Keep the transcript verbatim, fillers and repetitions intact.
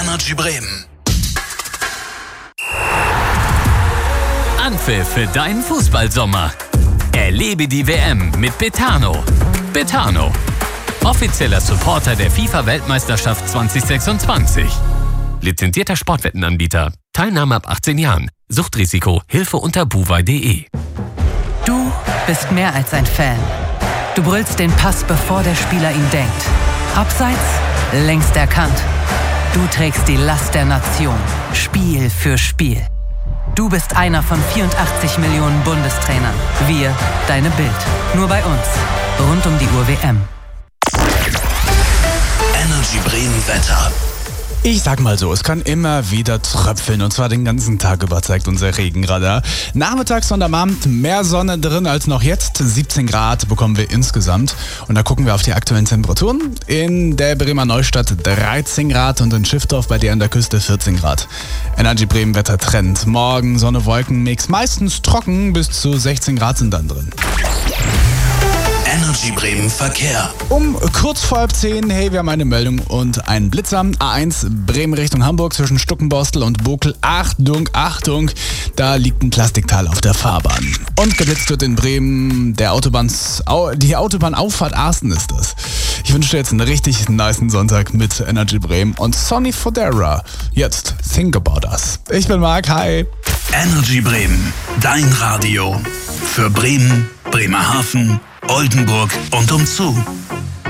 Energy Bremen. Anpfiff für deinen Fußballsommer. Erlebe die W M mit Betano. Betano, offizieller Supporter der FIFA-Weltmeisterschaft zwanzig sechsundzwanzig. Lizenzierter Sportwettenanbieter. Teilnahme ab achtzehn Jahren. Suchtrisiko. Hilfe unter buwei punkt de. Du bist mehr als ein Fan. Du brüllst den Pass, bevor der Spieler ihn denkt. Abseits, längst erkannt. Du trägst die Last der Nation. Spiel für Spiel. Du bist einer von vierundachtzig Millionen Bundestrainern. Wir, deine Bild. Nur bei uns. Rund um die Uhr W M. Energy Bremen Wetter. Ich sag mal so, es kann immer wieder tröpfeln und zwar den ganzen Tag über, zeigt unser Regenradar. Nachmittags und am Abend mehr Sonne drin als noch jetzt. siebzehn Grad bekommen wir insgesamt. Und da gucken wir auf die aktuellen Temperaturen. In der Bremer Neustadt dreizehn Grad und in Schiffdorf bei dir an der Küste vierzehn Grad. Energy Bremen Wettertrend. Morgen Sonne, Wolken, Mix. Meistens trocken, bis zu sechzehn Grad sind dann drin. Energy Bremen Verkehr. Um kurz vor halb zehn, hey, wir haben eine Meldung und einen Blitzer. A eins Bremen Richtung Hamburg zwischen Stuckenborstel und Bokel. Achtung, Achtung, da liegt ein Plastikteil auf der Fahrbahn. Und geblitzt wird in Bremen der Autobahns, die Autobahnauffahrt Arsten ist das. Ich wünsche dir jetzt einen richtig nicen Sonntag mit Energy Bremen und Sonny Fodera. Jetzt Think About Us. Ich bin Marc, hi. Energy Bremen, dein Radio. Für Bremen, Bremerhaven, Oldenburg und umzu.